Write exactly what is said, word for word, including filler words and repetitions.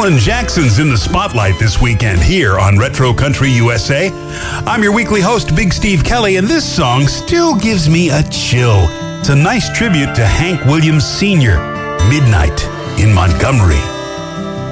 Alan Jackson's in the spotlight this weekend here on Retro Country U S A. I'm your weekly host, Big Steve Kelly, and this song still gives me a chill. It's a nice tribute to Hank Williams Senior, Midnight in Montgomery.